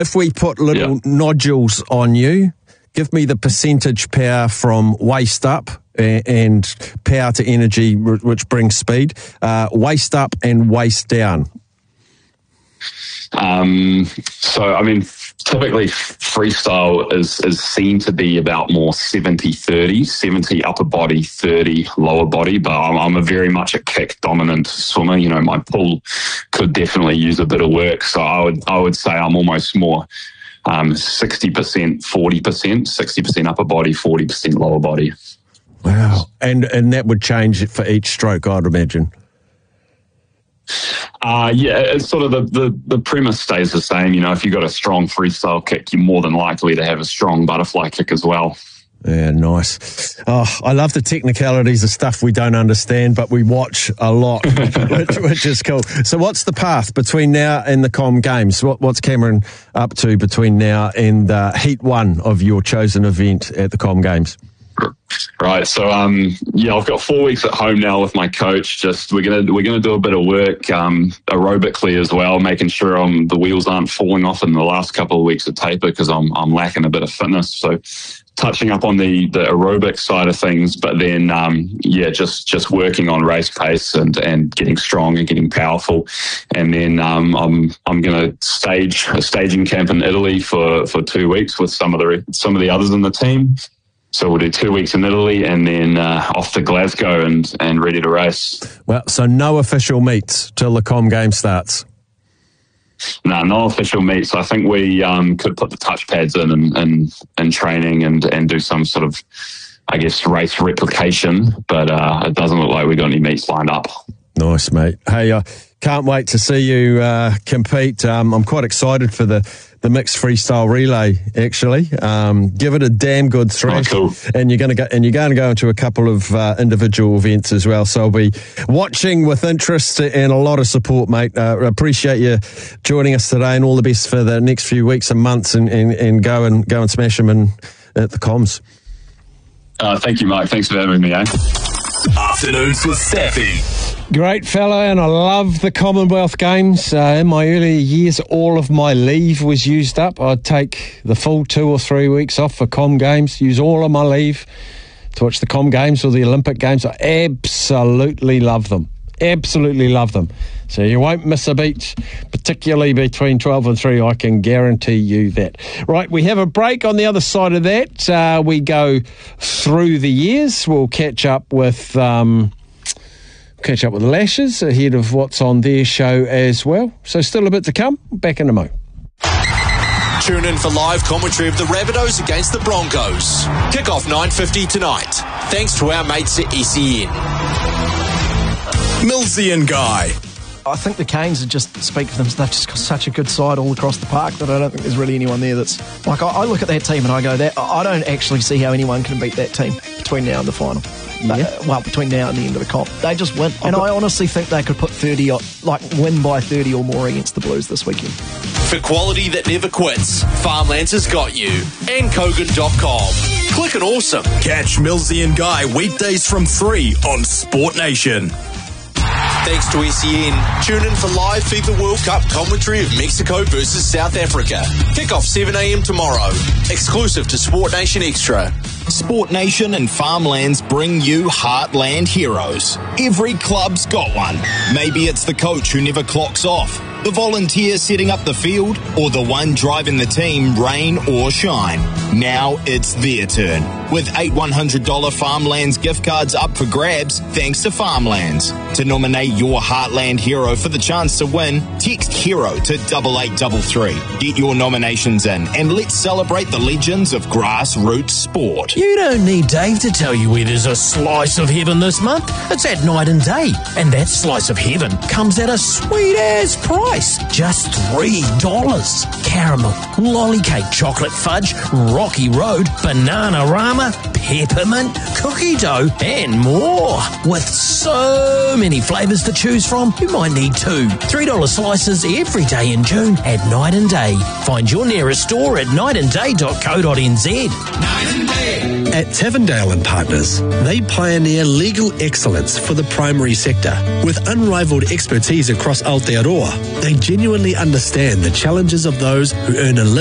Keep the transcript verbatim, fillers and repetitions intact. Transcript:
If we put little yeah. nodules on you, give me the percentage power from waist up and, and power to energy, which brings speed. Uh, waist up and waist down. Um, so, I mean, typically freestyle is, is seen to be about more seventy thirty, seventy upper body, thirty lower body, but I'm, I'm a very much a kick dominant swimmer. You know, my pull could definitely use a bit of work. So I would, I would say I'm almost more um, sixty percent, forty percent, sixty percent upper body, forty percent lower body. Wow. And, and that would change for each stroke, I'd imagine. Uh, yeah, it's sort of the, the, the premise stays the same. You know, if you've got a strong freestyle kick, you're more than likely to have a strong butterfly kick as well. Yeah, nice. Oh, I love the technicalities of stuff we don't understand, but we watch a lot, which, which is cool. So what's the path between now and the Com Games? What, what's Cameron up to between now and uh, Heat one of your chosen event at the Com Games? Right, so um, yeah, I've got four weeks at home now with my coach. Just we're gonna we're gonna do a bit of work um, aerobically as well, making sure um, the wheels aren't falling off in the last couple of weeks of taper because I'm I'm lacking a bit of fitness. So touching up on the, the aerobic side of things, but then um, yeah, just just working on race pace and, and getting strong and getting powerful. And then um, I'm I'm gonna stage a staging camp in Italy for, for two weeks with some of the some of the others in the team. So we'll do two weeks in Italy and then uh, off to Glasgow and, and ready to race. Well, so no official meets till the Com Game starts? No, no official meets. I think we um, could put the touch pads in and, and, and training and, and do some sort of, I guess, race replication, but uh, it doesn't look like we've got any meets lined up. Nice, mate. Hey, I can't wait to see you uh, compete. Um, I'm quite excited for the, the mixed freestyle relay, actually. Um, give it a damn good thrash. Oh, cool. And you're going to go, and you're going to go into a couple of uh, individual events as well. So I'll be watching with interest and a lot of support, mate. Uh, appreciate you joining us today, and all the best for the next few weeks and months, and, and, and go and go and smash them in at the comms. Uh, thank you, Mike. Thanks for having me, eh? Afternoons with Staffy. Great fella, and I love the Commonwealth Games. Uh, in my earlier years, all of my leave was used up. I'd take the full two or three weeks off for Com Games, use all of my leave to watch the Com Games or the Olympic Games. I absolutely love them. Absolutely love them. So you won't miss a beat, particularly between twelve and three. I can guarantee you that. Right, we have a break. On the other side of that, uh, we go through the years. We'll catch up with... Um, Catch up with Lashes ahead of what's on their show as well. So still a bit to come. Back in a mo. Tune in for live commentary of the Rabbitohs against the Broncos. Kick-off nine fifty tonight. Thanks to our mates at S E N. Millsy and Guy. I think the Canes just speak for them. They've just got such a good side all across the park that I don't think there's really anyone there that's... Like, I, I look at that team and I go, that I don't actually see how anyone can beat that team between now and the final. Yeah. They, well, between now and the end of the comp. They just win. And I honestly think they could put thirty, like win by thirty or more against the Blues this weekend. For quality that never quits, Farmlands has got you. And Kogan dot com. Click and awesome. Catch Millsy and Guy weekdays from three on Sport Nation. Thanks to S E N. Tune in for live FIFA World Cup commentary of Mexico versus South Africa. Kick-off seven a.m. tomorrow. Exclusive to Sport Nation Extra. Sport Nation and Farmlands bring you Heartland Heroes. Every club's got one. Maybe it's the coach who never clocks off, the volunteer setting up the field, or the one driving the team, rain or shine. Now it's their turn. With eight one hundred dollars Farmlands gift cards up for grabs, thanks to Farmlands. To nominate your Heartland hero for the chance to win, text HERO to double eight double three. Get your nominations in and let's celebrate the legends of grassroots sport. You don't need Dave to tell you where there's a slice of heaven this month. It's at Night and Day. And that slice of heaven comes at a sweet-ass price. Just three dollars. Caramel, lolly cake, chocolate fudge, Rocky Road, Banana-rama, peppermint, cookie dough, and more. With so many flavours to choose from, you might need two. three dollar slices every day in June at Night and Day. Find your nearest store at night and day dot co dot n z. At Tavendale and Partners, they pioneer legal excellence for the primary sector. With unrivaled expertise across Aotearoa, they genuinely understand the challenges of those who earn a living